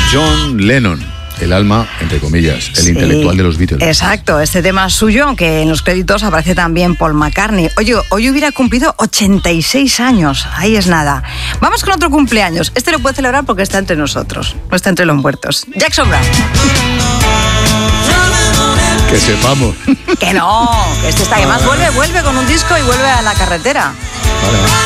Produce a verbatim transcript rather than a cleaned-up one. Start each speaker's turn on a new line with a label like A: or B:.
A: John Lennon, el alma, entre comillas, el
B: Sí,
A: intelectual de los Beatles.
B: Exacto, este tema es suyo, aunque en los créditos aparece también Paul McCartney. Oye, hoy hubiera cumplido ochenta y seis años, ahí es nada. Vamos con otro cumpleaños. Este lo puede celebrar porque está entre nosotros, no está entre los muertos. Jackson Browne.
A: Que sepamos.
B: Que no, que este está, además vuelve, vuelve con un disco y vuelve a la carretera.
A: Vale, vale.